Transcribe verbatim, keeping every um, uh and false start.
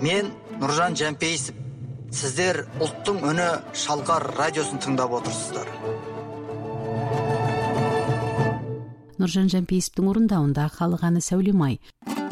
Мен Нұржан Жәмпейісов. Сіздер ұлттың үні Шалқар радиосын тыңдап отырсыздар. Нұржан Жәмпейісовтің орындауында халық әні Сәулемай.